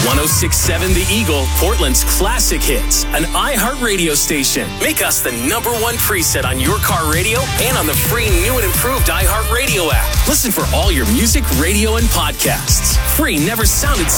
106.7 The Eagle, Portland's classic hits. An iHeart radio station. Make us the #1 preset on your car radio and on the free new and improved iHeart Radio app. Listen for all your music, radio, and podcasts. Free never sounded